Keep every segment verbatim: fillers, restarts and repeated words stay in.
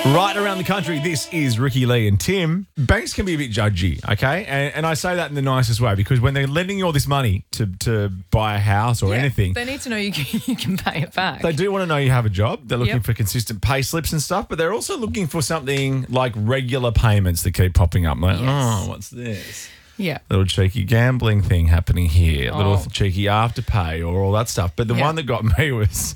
Right around the country, this is Ricky Lee and Tim. Banks can be a bit judgy, okay? And, and I say that in the nicest way because when they're lending you all this money to, to buy a house or Yeah, anything, They need to know you can, you can pay it back. they do want to know you have a job. They're looking Yep. for consistent pay slips and stuff, but they're also looking for something like regular payments that keep popping up. Like, Yes. oh, what's this? Yeah. Little cheeky gambling thing happening here, little Oh. cheeky afterpay or all that stuff. But the Yeah. one that got me was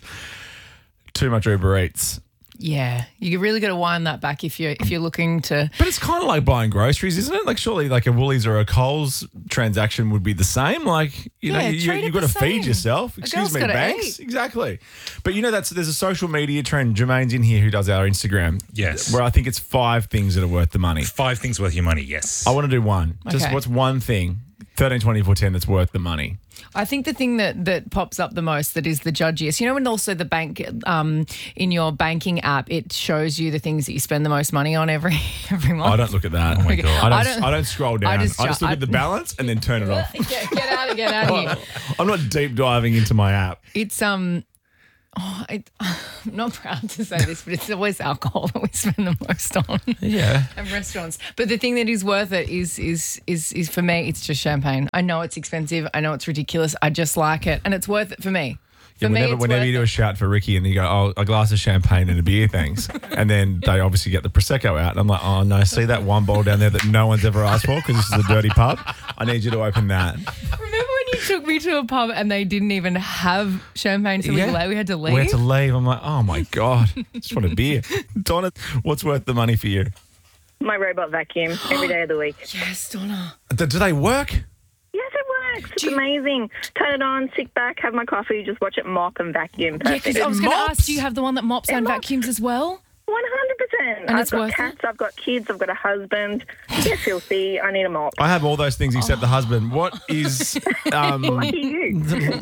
too much Uber Eats. Yeah. You really got to wind that back if you're if you're looking to. But it's kind of like buying groceries, isn't it? Like surely like a Woolies or a Coles transaction would be the same. Like, you know, Yeah, you, treat it you've got to the feed same. yourself. A Excuse girl's me, gotta banks. eat. Exactly. But you know, that's there's a social media trend. Jermaine's in here who does our Instagram. Yes. Where I think it's five things that are worth the money. Five things worth your money, yes. I want to do one. Just Okay. what's one thing, thirteen twenty-four ten, that's worth the money? I think the thing that, that pops up the most that is the judgiest, you know, and also the bank um, in your banking app, it shows you the things that you spend the most money on every every month. I don't look at that. Oh my God. I don't, I I don't- don't, scroll down. I I just just, ju- look I- at the balance and then turn it off. Yeah, get out of get out of here. I'm not deep diving into my app. It's um. Oh, I, I'm not proud to say this, but it's always alcohol that we spend the most on. Yeah. And restaurants. But the thing that is worth it is is is is for me, it's just champagne. I know it's expensive. I know it's ridiculous. I just like it, and it's worth it for me. For Yeah, me, whenever it's whenever worth you do it. a shout for Ricky and you go, oh, a glass of champagne and a beer, thanks. And then they obviously get the Prosecco out. And I'm like, oh, no, see that one bowl down there that no one's ever asked for because this is a dirty pub? I need you to open that. Remember when you took me to a pub and they didn't even have champagne, so Yeah. we, la- we had to leave? We had to leave. I'm like, oh, my God. Just want a beer. Donna, what's worth the money for you? My robot vacuum every day of the week. Yes, Donna. Do, do they work? Yes, it works. It's Do you- amazing. Turn it on, sit back, have my coffee, just watch it mop and vacuum. Yeah, Perfect. because I was going to mops? ask, do you have the one that mops It and mops. vacuums as well? one hundred percent. And I've it's got worth it? cats, I've got kids, I've got a husband. They're filthy. I need a mop. I have all those things except the husband. What is um, What do you?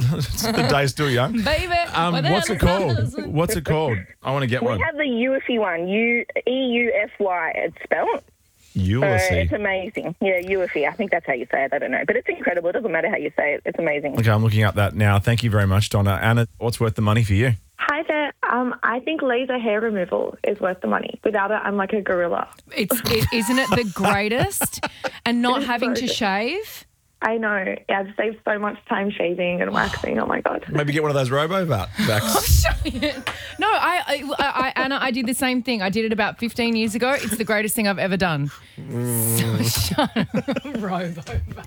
the day's still young? Baby. Um, what the what's hell it is called? that? What's it called? I want to get We one. have the U F Y one. U E U F Y. It's spelled. So Ulysses. it's amazing. Yeah, U F Y. I think that's how you say it. I don't know. But it's incredible. It doesn't matter how you say it. It's amazing. Okay, I'm looking up that now. Thank you very much, Donna. Anna, what's worth the money for you? Hi there. Um, I think laser hair removal is worth the money. Without it, I'm like a gorilla. It's, it, isn't it the greatest? And not is having so to good. shave? I know. I've saved so much time shaving and waxing. Oh, my God. Maybe get one of those robo vacs. No, I, I, I, Anna, I did the same thing. I did it about fifteen years ago. It's the greatest thing I've ever done. So shut up. Robo.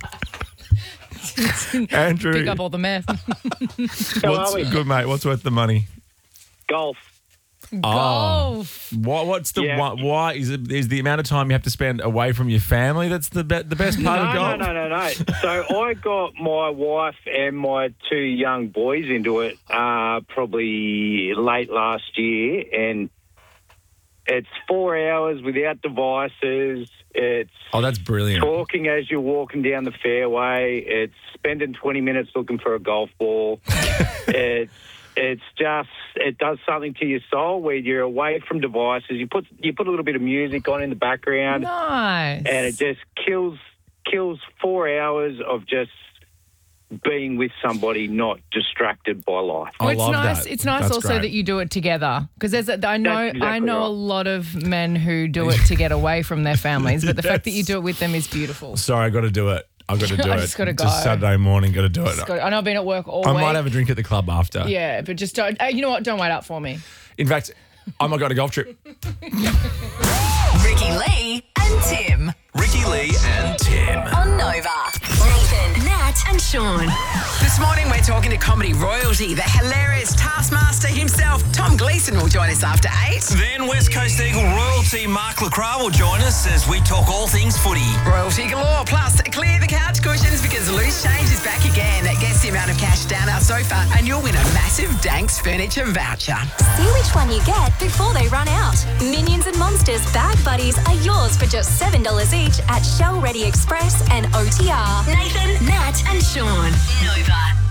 Andrew, Pick up all the mess. what's good, mate? What's worth the money? Golf. Golf. What, what's the Yeah. why, why is it? Is the amount of time you have to spend away from your family that's the be, the best part No, of no, golf? no, no, no. So I got my wife and my two young boys into it uh, probably late last year, and it's four hours without devices. It's Oh, that's brilliant. talking as you're walking down the fairway. It's spending twenty minutes looking for a golf ball. it's it's just it does something to your soul where you're away from devices. You put you put a little bit of music on in the background. Nice. And it just kills kills four hours of just being with somebody, not distracted by life. I Well, it's love nice. that. It's nice That's also great. that you do it together because there's a, I know That's exactly I know a right. lot of men who do it to get away from their families, but the fact that you do it with them is beautiful. Sorry, I got to do it. I've got to do I it. just gotta Just go. Saturday morning, got to do it. Just got- I know I've been at work all I week. might have a drink at the club after. Yeah, but just don't. Uh, you know what? Don't wait up for me. In fact, I might go on a golf trip. Ricky Lee and Tim Ricky Lee and Tim. on Nova. Nathan, Nat, and Sean. This morning we're talking to comedy royalty. The hilarious Taskmaster himself, Tom Gleeson, will join us after eight. Then West Coast Eagle royalty Mark Lacroix will join us as we talk all things footy. Royalty galore. Plus, clear the couch cushions because Loose Change is back again. Guess the amount of cash down our sofa and you'll win a massive Danks furniture voucher. See which one you get before they run out. Minions and Monsters Bag Buddies are yours for just seven dollars each at Shell Ready Express and O T R. Nathan, Nat, and Sean. Nova.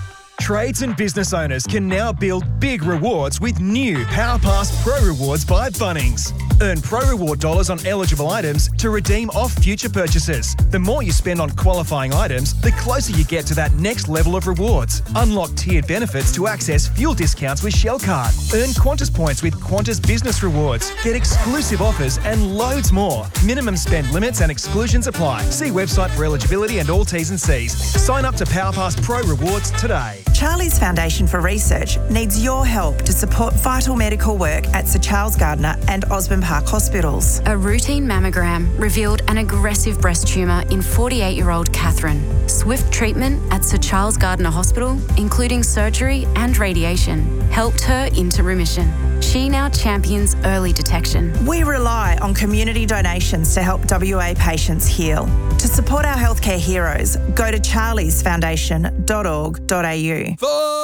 Trades and business owners can now build big rewards with new PowerPass Pro Rewards by Bunnings. Earn Pro Reward dollars on eligible items to redeem off future purchases. The more you spend on qualifying items, the closer you get to that next level of rewards. Unlock tiered benefits to access fuel discounts with Shell Card. Earn Qantas points with Qantas Business Rewards. Get exclusive offers and loads more. Minimum spend limits and exclusions apply. See website for eligibility and all T's and C's. Sign up to PowerPass Pro Rewards today. Charlie's Foundation for Research needs your help to support vital medical work at Sir Charles Gardner and Osborne Park Hospitals. A routine mammogram revealed an aggressive breast tumour in forty-eight-year-old Catherine. Swift treatment at Sir Charles Gardner Hospital, including surgery and radiation, helped her into remission. She now champions early detection. We rely on community donations to help W A patients heal. To support our healthcare heroes, go to charlies foundation dot org dot a u.